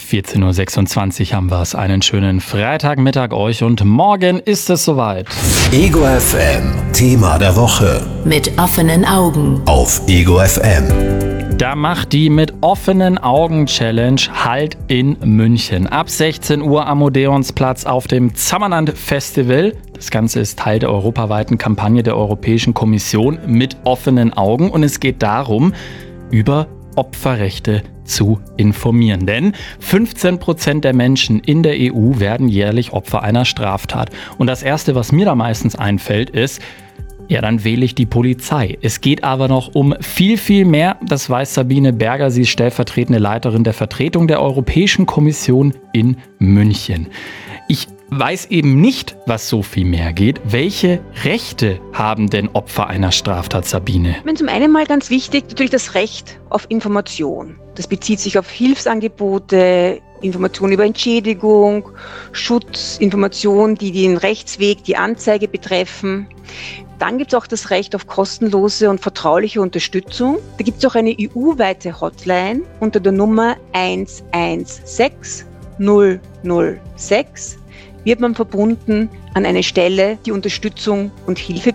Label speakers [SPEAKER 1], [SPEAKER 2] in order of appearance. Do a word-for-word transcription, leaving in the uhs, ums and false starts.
[SPEAKER 1] vierzehn Uhr sechsundzwanzig haben wir es. Einen schönen Freitagmittag euch und morgen ist es soweit.
[SPEAKER 2] Ego F M, Thema der Woche.
[SPEAKER 3] Mit offenen Augen.
[SPEAKER 2] Auf Ego F M.
[SPEAKER 1] Da macht die mit offenen Augen Challenge Halt in München. Ab sechzehn Uhr am Odeonsplatz auf dem Zammerland Festival. Das Ganze ist Teil der europaweiten Kampagne der Europäischen Kommission mit offenen Augen. Und es geht darum, über Opferrechte zu informieren. Denn fünfzehn Prozent der Menschen in der E U werden jährlich Opfer einer Straftat. Und das Erste, was mir da meistens einfällt, ist, ja, dann wähle ich die Polizei. Es geht aber noch um viel, viel mehr. Das weiß Sabine Berger. Sie ist stellvertretende Leiterin der Vertretung der Europäischen Kommission in München. Ich weiß eben nicht, was so viel mehr geht. Welche Rechte haben denn Opfer einer Straftat, Sabine?
[SPEAKER 4] Wenn zum einen mal ganz wichtig, natürlich das Recht auf Information. Das bezieht sich auf Hilfsangebote, Informationen über Entschädigung, Schutz, Informationen, die den Rechtsweg, die Anzeige betreffen. Dann gibt es auch das Recht auf kostenlose und vertrauliche Unterstützung. Da gibt es auch eine E U-weite Hotline unter der Nummer eins eins sechs null null sechs. Wird man verbunden an eine Stelle, die Unterstützung und Hilfe